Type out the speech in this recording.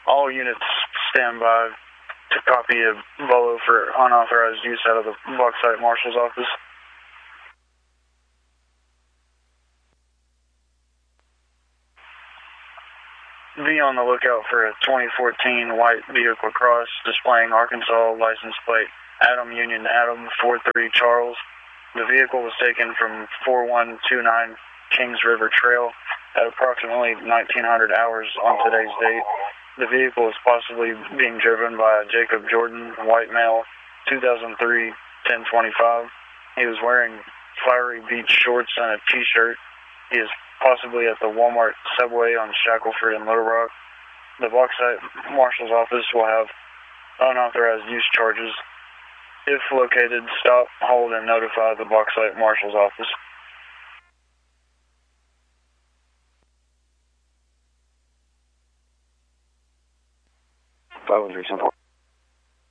All units stand by to copy a bolo for unauthorized use out of the Bauxite Marshal's office. Be on the lookout for a 2014 white vehicle cross displaying Arkansas license plate Adam Union Adam 43 Charles. The vehicle was taken from 4129 Kings River Trail at approximately 1900 hours on today's date. The vehicle is possibly being driven by a Jacob Jordan, white male, 2003 1025. He was wearing flowery beach shorts and a t-shirt. He is possibly at the Walmart subway on Shackleford and Little Rock. The Bauxite Marshal's office will have unauthorized use charges. If located, stop, hold, and notify the Bauxite Marshal's office. 513